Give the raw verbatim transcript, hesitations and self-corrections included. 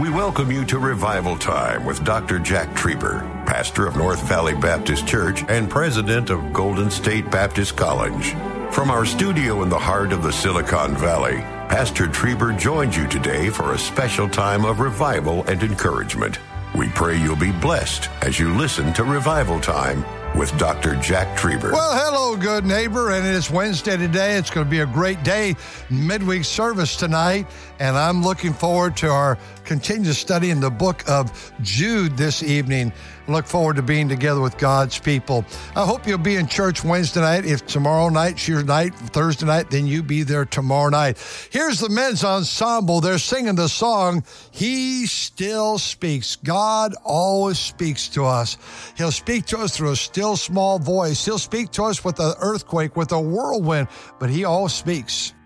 We welcome you to Revival Time with Doctor Jack Trieber, pastor of North Valley Baptist Church and president of Golden State Baptist College. From our studio in the heart of the Silicon Valley, Pastor Trieber joins you today for a special time of revival and encouragement. We pray you'll be blessed as you listen to Revival Time with Doctor Jack Trieber. Well, hello, good neighbor, and it's Wednesday today. It's going to be a great day, midweek service tonight, and I'm looking forward to our continued study in the book of Jude this evening. Look forward to being together with God's people. I hope you'll be in church Wednesday night. If tomorrow night's your night, Thursday night, then you be there tomorrow night. Here's the men's ensemble. They're singing the song, He Still Speaks. God always speaks to us. He'll speak to us through a still small voice. He'll speak to us with an earthquake, with a whirlwind, but he always speaks.